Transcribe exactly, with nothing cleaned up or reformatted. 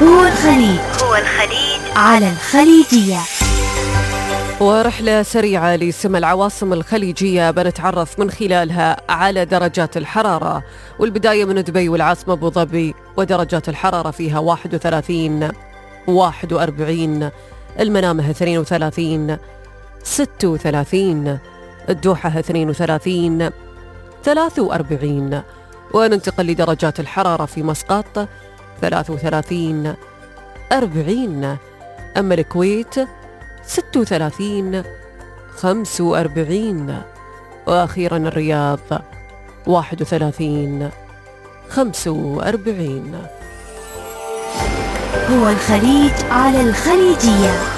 هو الخليج هو الخليج على الخليجية. ورحلة سريعة لسما العواصم الخليجية بنتعرف من خلالها على درجات الحرارة، والبداية من دبي والعاصمة أبو ظبي، ودرجات الحرارة فيها واحد وثلاثين واحد وأربعين، المنامة اثنين وثلاثين ستة وثلاثين، الدوحة اثنين وثلاثين ثلاثة وأربعين. وننتقل لدرجات الحرارة في مسقط ثلاثة وثلاثين أربعين، أما الكويت ستة وثلاثين خمسة وأربعين، وأخيرا الرياض واحد وثلاثين خمسة وأربعين. هو الخليج على الخليجية.